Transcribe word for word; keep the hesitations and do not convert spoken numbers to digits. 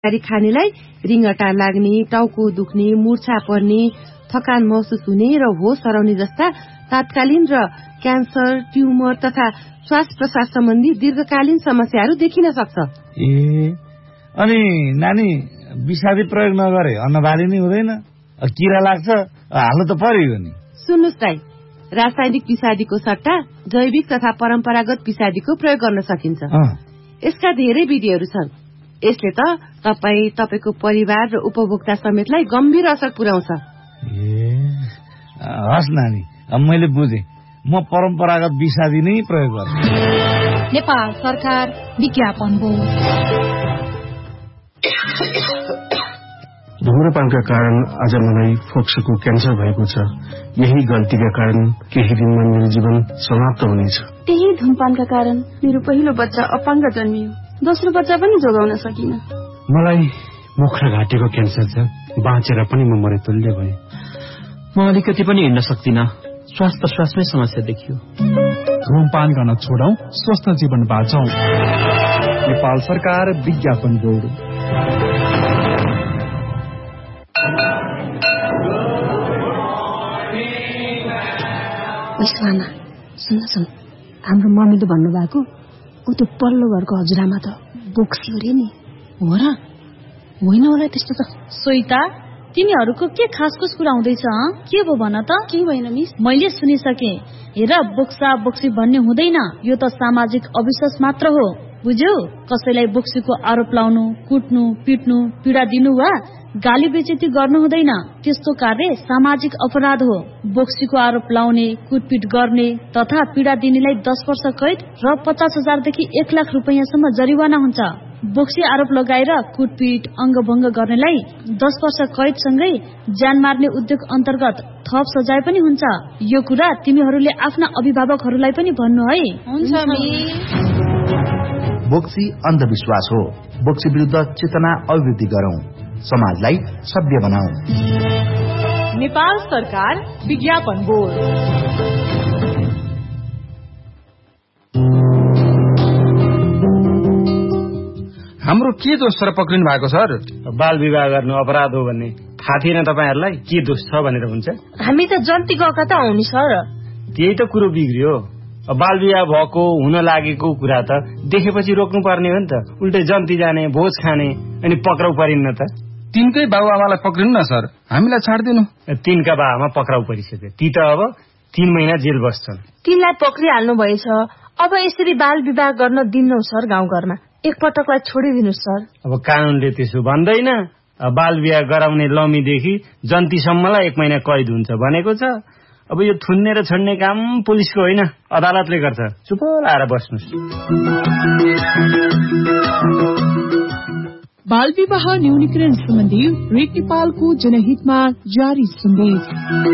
तरकारी खानेलाई रिङ्गटा लाग्ने, टाउको दुख्ने, मूर्छा पर्ने, थकान महसुस हुने र होस हराउने जस्ता तात्कालीन र क्यान्सर, ट्युमर तथा श्वास प्रश्वास सम्बन्धी दीर्घकालीन समस्याहरू देखिन सक्छ। ए अनि नानी विषादी प्रयोग नगरे अन्नबाली नै हुँदैन, किरा लाग्छ, हाल्नु त पर्यो नि। सुन्नुस् दाइ, रासायनिक विषादीको सट्टा जैविक तथा परम्परागत विषादीको प्रयोग गर्न सकिन्छ। यसका धेरै विधिहरू छन्। यसले त तपाईँ, तपाईँको परिवार र उपभोक्ता समेतलाई गम्भीर असर पुर्याउँछ। ए हस् नानी, मैले बुझेँ। म परम्परागत विषादी नै प्रयोग गर्छु। नेपाल सरकार विज्ञापन बोर्ड। धुम्रपानका कारण आज मलाई फोक्सोको क्यान्सर भएको छ। यही गल्तीका कारण केही दिनमा मेरो जीवन समाप्त हुनेछ। त्यही धुम्रपानका कारण मेरो पहिलो बच्चा अपाङ्ग जन्मियो। दोस्रो बच्चा पनि जोगाउन सकिन। मलाई मुख र घाँटीको क्यान्सर छ। बाँचेर पनि म मरे तुल्य भएँ। म अलिकति पनि हिँड्न सक्दिनँ। श्वास प्रश्वासमै समस्या देखियो। धूमपान गर्न छोडौं, स्वस्थ जीवन बाँचौं। नेपाल सरकार विज्ञापन बोर्ड। मामा सुन्न सुन, हाम्रो मम्मीले भन्नुभएको ऊ त्यो पल्लो घरको हजुरआमा त बोक्सी अरे नि। हो र? होइन होला त्यस्तो त। सोइता, तिमीहरूको के खासखुस कुरा हुँदैछ? के भो भन त? के भएन मिस? मैले सुनिसके। हेर, बोक्सा बोक्सी भन्ने हुँदैन। यो त सामाजिक अविश्वास मात्र हो, बुझ्यौ? कसैलाई बोक्सीको आरोप लाउनु, कुट्नु, पिट्नु, पीडा दिनु वा गाली बेइज्जती गर्नु हुँदैन। त्यस्तो कार्य सामाजिक अपराध हो। बोक्सीको आरोप लाउने, कुटपिट गर्ने तथा पीडा दिनेलाई दस वर्ष कैद र पचास हजारदेखि एक लाख रुपियाँसम्म जरिवाना हुन्छ। बोक्सी आरोप लगाएर कुटपिट, अङ्गभङ्ग गर्नेलाई दस वर्ष कैदसँगै ज्यान मार्ने उद्योग अन्तर्गत थप सजाय पनि हुन्छ। यो कुरा तिमीहरूले आफ्ना अभिभावकहरूलाई पनि भन्नु है। हुन्छ मिस। बोक्सी अन्धविश्वास हो। बोक्सी विरुद्ध चेतना अभिवृद्धि गरौं, समाजलाई सभ्य बनाऊ। नेपाल सरकार विज्ञापन बोर्ड। हाम्रो के दोष छ पक्रिनु भएको सर? बाल विवाह गर्नु अपराध हो भन्ने थाहा थिएन तपाईहरुलाई? के दोष छ भनेर हुन्छ? हामी त जन्ती गएका त हौ नि सर। त्यही त कुरो बिग्रियो। बाल विवाह भएको हुन लागेको कुरा त देखेपछि रोक्नु पर्ने हो नि त। उल्टै जन्ती जाने, भोज खाने अनि पक्राउ परिन्न त। तिनकै बाबुआमालाई पक्रिनु न सर, हामीलाई छाड्दिनु। तिनका बाबुआमा पक्राउ परिसक्यो। ती त अब तीन महिना जेल बस्छन्। तिनलाई पक्रिहाल्नु भएछ। अब यसरी बाल विवाह गर्न दिन्नौ सर गाउँघरमा। एकपटकलाई छोडिदिनु सर। अब कानूनले त्यसो भन्दैन। बाल विवाह गराउने लमीदेखि जन्तीसम्मलाई एक महिना कैद हुन्छ भनेको छ। अब यो थुन्ने र छड्ने काम पुलिसको होइन, अदालतले गर्छ। चुप लाएर बस्नुस्। बाल विवाह न्यूनीकरण सम्बन्धी रेड नेपालको जनहितमा जारी सन्देश।